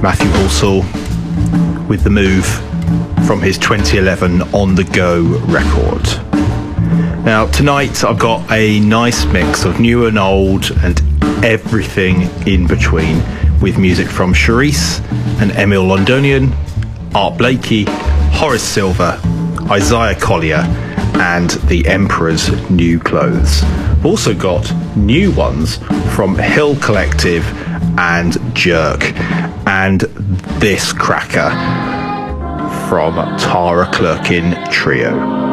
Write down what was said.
Matthew Halsall with The Move from his 2011 On The Go record. Now tonight I've got a nice mix of new and old and everything in between, with music from Charisse and Emil Londonian, Art Blakey, Horace Silver, Isaiah Collier and The Emperor's New Clothes. I've also got new ones from Hill Collective and Jerk, and this cracker from Tara Clerkin Trio.